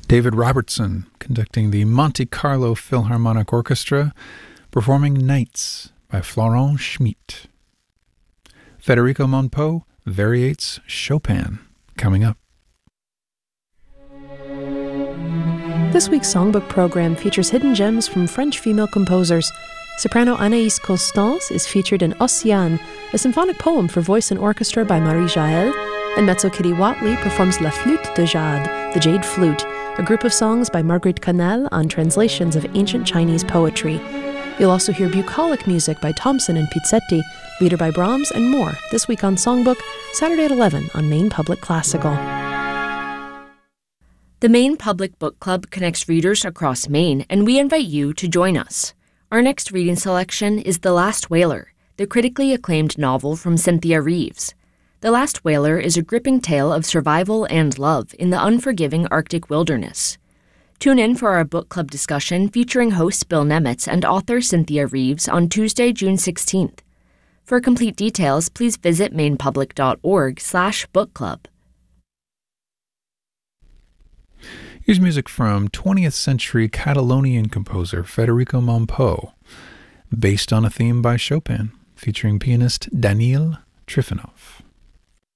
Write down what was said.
David Robertson conducting the Monte Carlo Philharmonic Orchestra, performing Nights by Florent Schmidt. Federico Monpeau variates Chopin, coming up. This week's songbook program features hidden gems from French female composers. Soprano Anaïs Constance is featured in Ossiane, a symphonic poem for voice and orchestra by Marie Jaël, and mezzo Kitty Watley performs La Flûte de Jade, the Jade Flute, a group of songs by Marguerite Cannelle on translations of ancient Chinese poetry. You'll also hear bucolic music by Thompson and Pizzetti, Lieder by Brahms, and more this week on Songbook, Saturday at 11 on Maine Public Classical. The Maine Public Book Club connects readers across Maine, and we invite you to join us. Our next reading selection is The Last Whaler, the critically acclaimed novel from Cynthia Reeves. The Last Whaler is a gripping tale of survival and love in the unforgiving Arctic wilderness. Tune in for our book club discussion featuring host Bill Nemitz and author Cynthia Reeves on Tuesday, June 16th. For complete details, please visit mainepublic.org/book club. Here's music from 20th century Catalonian composer Federico Monpeau, based on a theme by Chopin, featuring pianist Daniil Trifonov.